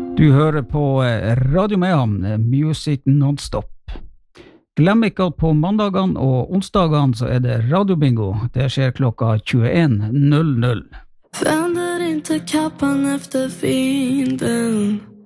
Du hører på Radio Mehamn, Music Non-Stop. Glem ikke at på mandagene og onsdagene så det radiobingo. Det skjer klokka 21.00. Vänder inte kappan efter vinden.